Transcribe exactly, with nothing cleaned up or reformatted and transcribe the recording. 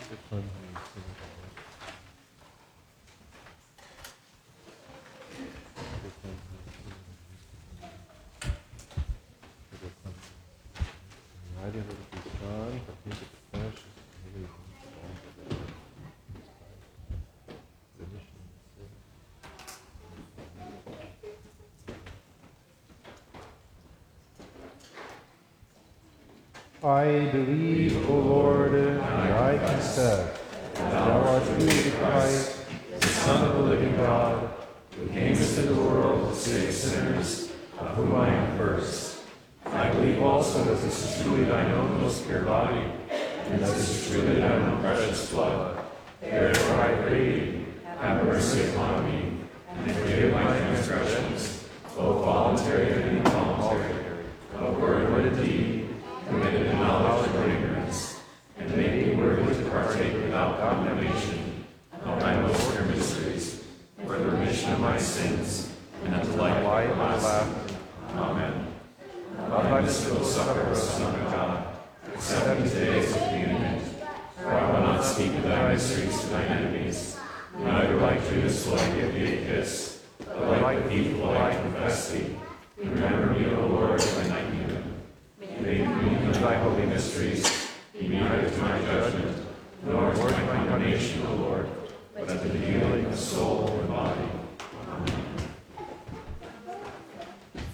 I believe, O Lord, and I confess that thou art truly the Christ, the Son of the living God, who came into the world to save sinners, of whom I am first. I believe also that this is truly thine own most pure body, and that this is truly thine own precious blood. Therefore I pray thee, have mercy upon me, and forgive my transgressions, both voluntary and involuntary, of word or deed, committed in knowledge or ignorance, and make me worthy to partake without condemnation of thy most pure mysteries, for the remission of my sins, and unto life everlasting. Amen. Love thy mystical supper, O Son of God, accept me today as a communion, for I will not speak of thy mysteries to thine enemies, neither like Judas will I give thee a kiss, but like the thief will I confess thee. Remember me, O Lord, in thy kingdom. May the communion of thy holy mysteries be neither to my judgment, nor to my condemnation, O Lord, but to the healing of soul